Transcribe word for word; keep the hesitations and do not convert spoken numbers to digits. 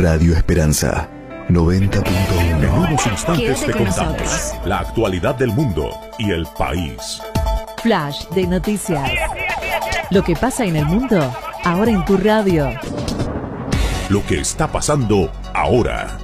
Radio Esperanza noventa punto uno. En unos instantes Quédate te con contamos nosotros. la actualidad del mundo y el país. Flash de noticias. Lo que pasa en el mundo, ahora en tu radio. Lo que está pasando ahora.